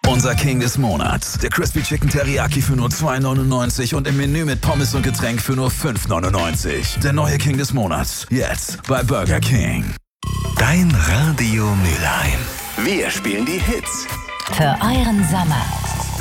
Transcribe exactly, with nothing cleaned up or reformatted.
Unser King des Monats. Der Crispy Chicken Teriyaki für nur zwei neunundneunzig und im Menü mit Pommes und Getränk für nur fünf neunundneunzig. Der neue King des Monats. Jetzt bei Burger King. Dein Radio Mülheim. Wir spielen die Hits. Für euren Sommer.